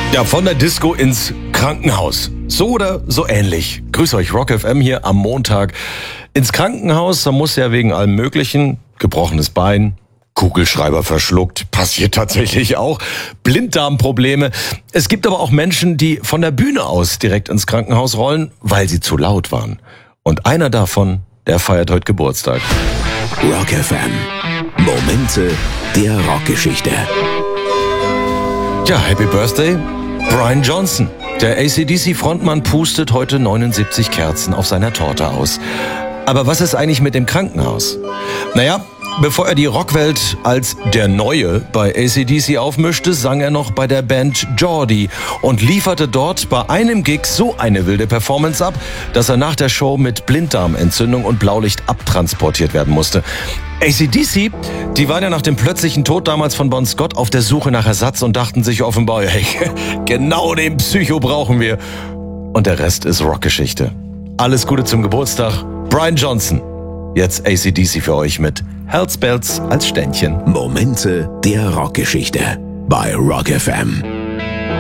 Ja, von der Disco ins Krankenhaus. So oder so ähnlich. Grüß euch, Rock FM hier am Montag. Ins Krankenhaus, da muss ja wegen allem Möglichen, gebrochenes Bein, Kugelschreiber verschluckt, passiert tatsächlich auch, Blinddarmprobleme. Es gibt aber auch Menschen, die von der Bühne aus direkt ins Krankenhaus rollen, weil sie zu laut waren. Und einer davon, der feiert heute Geburtstag. Rock FM. Momente der Rockgeschichte. Ja, Happy Birthday, Brian Johnson. Der AC/DC-Frontmann pustet heute 79 Kerzen auf seiner Torte aus. Aber was ist eigentlich mit dem Krankenhaus? Naja, bevor er die Rockwelt als der Neue bei AC/DC aufmischte, sang er noch bei der Band Geordie und lieferte dort bei einem Gig so eine wilde Performance ab, dass er nach der Show mit Blinddarmentzündung und Blaulicht abtransportiert werden musste. AC/DC, die waren ja nach dem plötzlichen Tod damals von Bon Scott auf der Suche nach Ersatz und dachten sich offenbar, hey, genau den Psycho brauchen wir. Und der Rest ist Rockgeschichte. Alles Gute zum Geburtstag, Brian Johnson. Jetzt AC/DC für euch mit Hell's Bells als Ständchen. Momente der Rockgeschichte bei Rock FM.